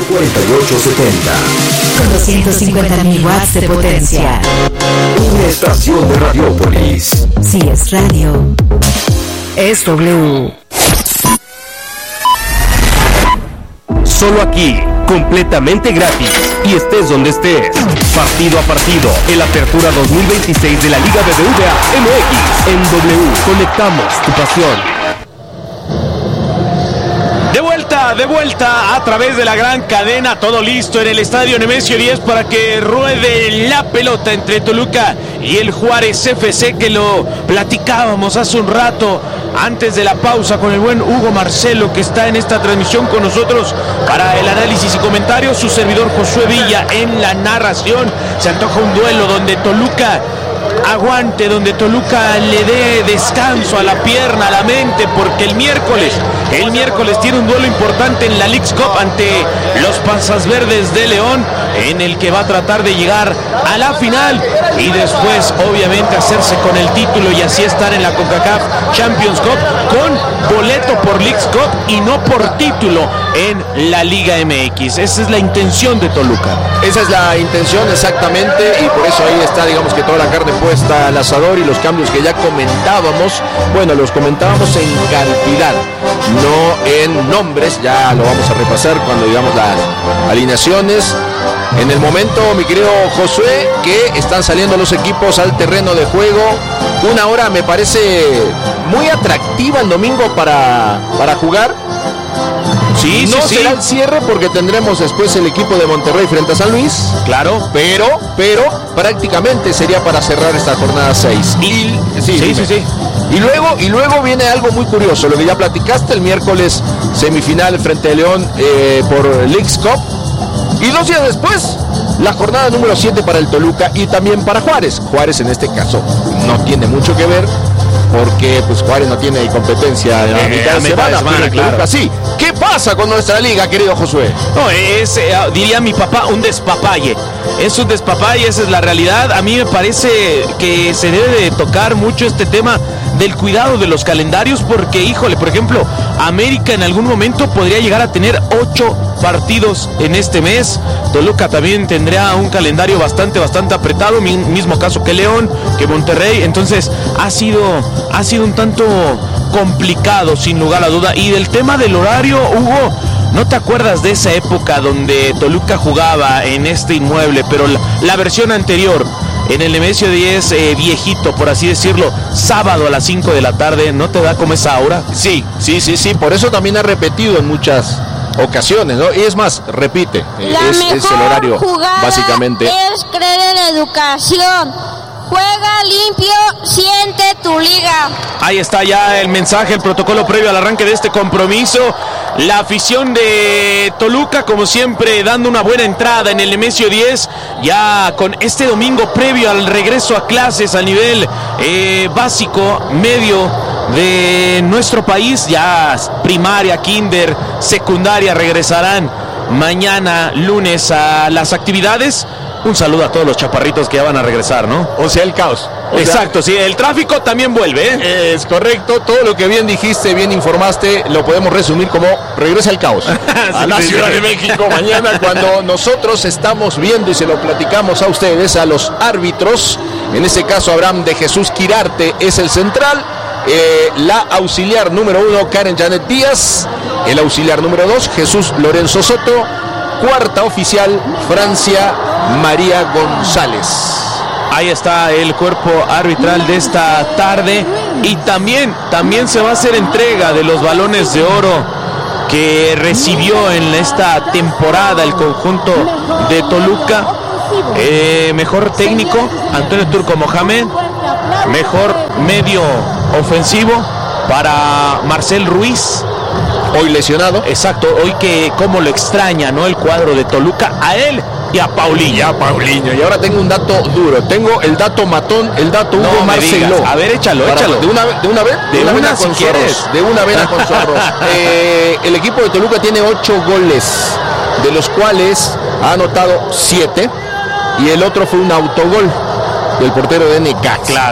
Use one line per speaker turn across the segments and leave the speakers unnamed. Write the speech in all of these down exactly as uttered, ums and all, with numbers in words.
cuarenta y ocho setenta.
Con doscientos cincuenta mil watts de potencia.
Una estación de Radiópolis.
Si es radio, es W.
Solo aquí, completamente gratis, y estés donde estés. Partido a partido, el Apertura dos mil veintiséis de la Liga B B V A M X en W. Conectamos tu pasión.
De vuelta, de vuelta a través de la gran cadena, todo listo en el estadio Nemesio diez para que ruede la pelota entre Toluca y el Juárez F C, que lo platicábamos hace un rato antes de la pausa con el buen Hugo Marcelo, que está en esta transmisión con nosotros para el análisis y comentarios, su servidor Josué Villa en la narración. Se antoja un duelo donde Toluca aguante, donde Toluca le dé descanso a la pierna, a la mente, porque el miércoles, el miércoles tiene un duelo importante en la Leagues Cup ante los Panzas Verdes de León, en el que va a tratar de llegar a la final y después obviamente hacerse con el título y así estar en la CONCACAF Champions Cup con boleto por Leagues Cup y no por título en la Liga M X. Esa es la intención de Toluca.
Esa es la intención exactamente, y por eso ahí está, digamos, que toda la carne puesta al asador, y los cambios que ya comentábamos, bueno, los comentábamos en cantidad, no en nombres. Ya lo vamos a repasar cuando digamos las alineaciones. En el momento, mi querido Josué, que están saliendo los equipos al terreno de juego. Una hora me parece muy atractiva el domingo para, para jugar.
Sí,
no
sí,
será
sí.
el cierre, porque tendremos después el equipo de Monterrey frente a San Luis.
Claro.
Pero, pero prácticamente sería para cerrar esta jornada seis. Y, sí,
sí, sí, sí.
Y luego, y luego viene algo muy curioso, lo que ya platicaste, el miércoles semifinal frente a León eh, por Leagues Cup. Y dos días después, la jornada número siete para el Toluca y también para Juárez. Juárez en este caso no tiene mucho que ver, porque pues Juárez no tiene competencia en la
eh,
mitad de semana, semana pero claro. Toluca sí. ¿Qué pasa con nuestra liga, querido Josué?
No, es, eh, diría mi papá, un despapalle. Es un despapalle, esa es la realidad. A mí me parece que se debe de tocar mucho este tema del cuidado de los calendarios, porque, híjole, por ejemplo, América en algún momento podría llegar a tener ocho partidos en este mes. Toluca también tendría un calendario bastante, bastante apretado, mismo caso que León, que Monterrey. Entonces ha sido, ha sido un tanto complicado, sin lugar a duda. Y del tema del horario, Hugo, ¿no te acuerdas de esa época donde Toluca jugaba en este inmueble, pero la, la versión anterior, en el Nemesio diez, eh, viejito, por así decirlo, sábado a las cinco de la tarde, ¿no te da como esa aura?
Sí, sí, sí, sí, por eso también ha repetido en muchas ocasiones, ¿no? Y es más, repite,
la
es,
mejor
es el horario,
jugada
básicamente.
Es creer en la educación. Juega limpio, siente tu liga.
Ahí está ya el mensaje, el protocolo previo al arranque de este compromiso. La afición de Toluca, como siempre, dando una buena entrada en el Nemesio diez, ya con este domingo previo al regreso a clases a nivel eh, básico, medio de nuestro país. Ya primaria, kinder, secundaria regresarán mañana lunes a las actividades. Un saludo a todos los chaparritos que ya van a regresar, ¿no?
O sea, el caos. O
Exacto, sea, sí, el tráfico también vuelve, ¿eh?
Es correcto, todo lo que bien dijiste, bien informaste, lo podemos resumir como regresa el caos a la Ciudad de México mañana, cuando nosotros estamos viendo y se lo platicamos a ustedes, a los árbitros. En este caso, Abraham de Jesús Quirarte es el central, eh, la auxiliar número uno, Karen Janet Díaz, el auxiliar número dos, Jesús Lorenzo Soto, cuarta oficial, Francia María González.
Ahí está el cuerpo arbitral de esta tarde. Y también, también se va a hacer entrega de los balones de oro que recibió en esta temporada el conjunto de Toluca. Eh, mejor técnico, Antonio Turco Mohamed. Mejor medio ofensivo para Marcel Ruiz,
hoy lesionado.
Exacto, hoy que cómo lo extraña, ¿no? El cuadro de Toluca, a él y a Paulinho.
Y a Paulinho. Y ahora tengo un dato duro, tengo el dato matón, el dato Hugo
no
Marcelo.
A ver, échalo,
Para,
échalo.
De una, de una vez,
de, de una, una
con
si quieres.
Arroz, de una vena con su arroz. Eh, el equipo de Toluca tiene ocho goles, de los cuales ha anotado siete, y el otro fue un autogol del portero de Necaxa.
Claro.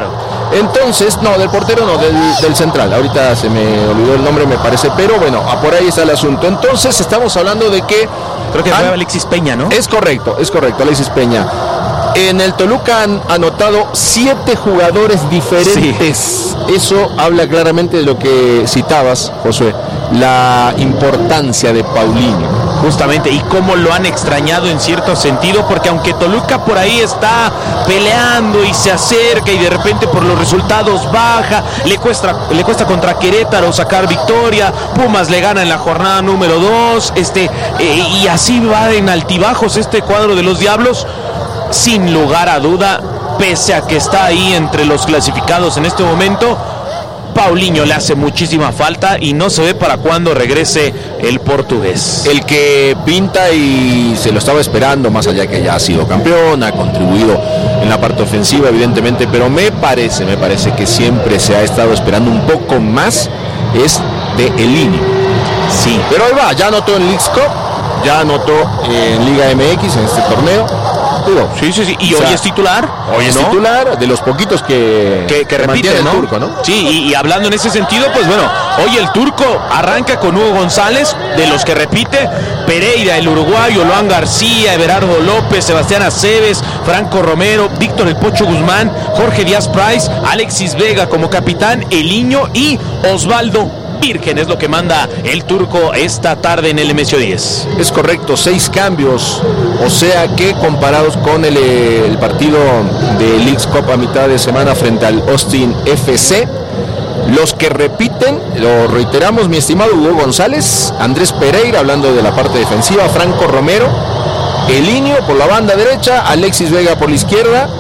Entonces, no, del portero no, del, del central. Ahorita se me olvidó el nombre, me parece, pero bueno, por ahí está el asunto. Entonces, estamos hablando de que...
Creo que fue Alexis Peña, ¿no?
Es correcto, es correcto, Alexis Peña. En el Toluca han anotado siete jugadores diferentes. Sí. Eso habla claramente de lo que citabas, Josué, la importancia de Paulinho.
Justamente, y cómo lo han extrañado en cierto sentido, porque aunque Toluca por ahí está peleando y se acerca y de repente por los resultados baja, le cuesta, le cuesta contra Querétaro sacar victoria, Pumas le gana en la jornada número dos, este, eh, y así va en altibajos este cuadro de los Diablos. Sin lugar a duda, pese a que está ahí entre los clasificados en este momento, Paulinho le hace muchísima falta y no se ve para cuándo regrese el portugués.
El que pinta y se lo estaba esperando, más allá que ya ha sido campeón, ha contribuido en la parte ofensiva evidentemente, pero me parece, me parece que siempre se ha estado esperando un poco más, es de Elini.
Sí.
Pero ahí va, ya anotó en Leagues Cup, ya anotó en Liga M X en este torneo.
Sí, sí, sí. Y o
hoy
sea, es titular.
Hoy es
¿no?
titular, de los poquitos que,
que, que repite, ¿no?
El turco, ¿no?
Sí, y, y hablando en ese sentido, pues bueno, hoy el turco arranca con Hugo González, de los que repite, Pereira, el uruguayo, Loan García, Everardo López, Sebastián Aceves, Franco Romero, Víctor El Pocho Guzmán, Jorge Díaz Price, Alexis Vega como capitán, Eliño y Osvaldo Virgen, es lo que manda el turco esta tarde en el M S O diez.
Es correcto, seis cambios, o sea que comparados con el, el partido de Leagues Cup a mitad de semana frente al Austin F C, los que repiten, lo reiteramos, mi estimado Hugo González, Andrés Pereira hablando de la parte defensiva, Franco Romero, Eliño por la banda derecha, Alexis Vega por la izquierda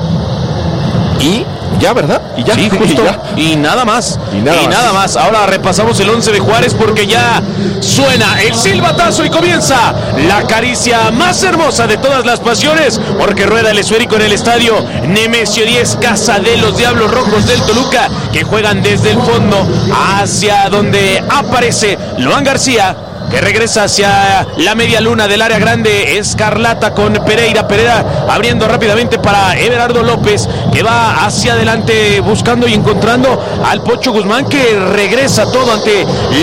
y... Ya, ¿verdad?
Y ya, sí, justo. Y, ya. y nada más. Y, nada, y más. nada más. Ahora repasamos el once de Juárez porque ya suena el silbatazo y comienza la caricia más hermosa de todas las pasiones, porque rueda el esférico en el estadio Nemesio diez, casa de los Diablos Rojos del Toluca, que juegan desde el fondo hacia donde aparece Loan García, que regresa hacia la media luna del área grande, Escarlata con Pereira, Pereira abriendo rápidamente para Everardo López, que va hacia adelante buscando y encontrando al Pocho Guzmán, que regresa todo ante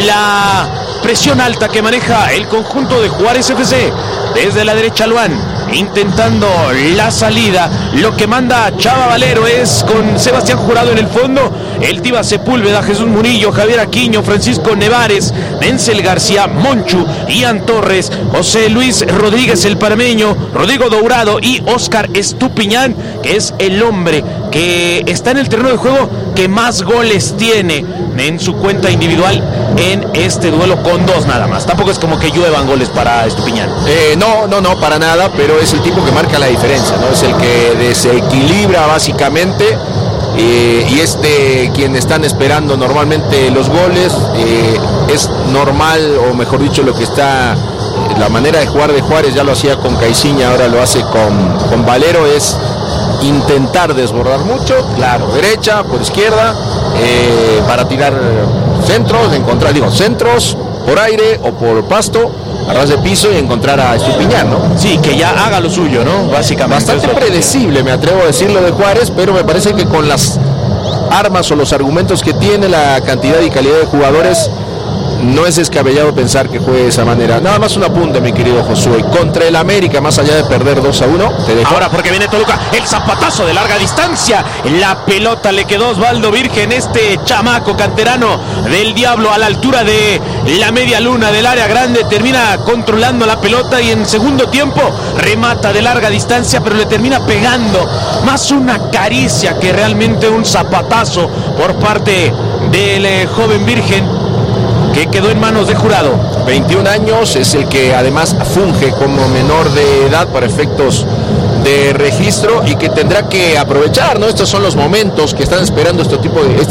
la presión alta que maneja el conjunto de Juárez F C. Desde la derecha Luan, intentando la salida, lo que manda Chava Valero es con Sebastián Jurado en el fondo, el Tiva Sepúlveda, Jesús Murillo, Javier Aquino, Francisco Nevares, Denzel García, Monchu, Ian Torres, José Luis Rodríguez el Parameño, Rodrigo Dourado y Oscar Estupiñán, que es el hombre que está en el terreno de juego que más goles tiene en su cuenta individual en este duelo, con dos nada más. Tampoco es como que lluevan goles para Estupiñán.
Eh, no, no, no, para nada, pero es el tipo que marca la diferencia, ¿no? Es el que desequilibra básicamente. Eh, y este quien están esperando normalmente los goles, eh, es normal, o mejor dicho, lo que está, eh, la manera de jugar de Juárez, ya lo hacía con Caiciña, ahora lo hace con, con Valero, es intentar desbordar mucho, claro, derecha, por izquierda, eh, para tirar centros, encontrar, digo, centros por aire o por pasto, a ras de piso y encontrar a Estupiñán, ¿no?
Sí, que ya haga lo suyo, ¿no? Básicamente.
Bastante predecible, me atrevo a decirlo de Juárez, pero me parece que con las armas o los argumentos que tiene, la cantidad y calidad de jugadores, no es descabellado pensar que juegue de esa manera. Nada más un apunte, mi querido Josué. Contra el América, más allá de perder dos a uno, te dejo.
Ahora porque viene Toluca, el zapatazo de larga distancia. La pelota le quedó Osvaldo Virgen, este chamaco canterano del Diablo, a la altura de la media luna del área grande. Termina controlando la pelota y en segundo tiempo remata de larga distancia, pero le termina pegando. Más una caricia que realmente un zapatazo por parte del eh, joven Virgen, que quedó en manos de Jurado.
veintiún años, es el que además funge como menor de edad para efectos de registro y que tendrá que aprovechar, ¿no? Estos son los momentos que están esperando este tipo de...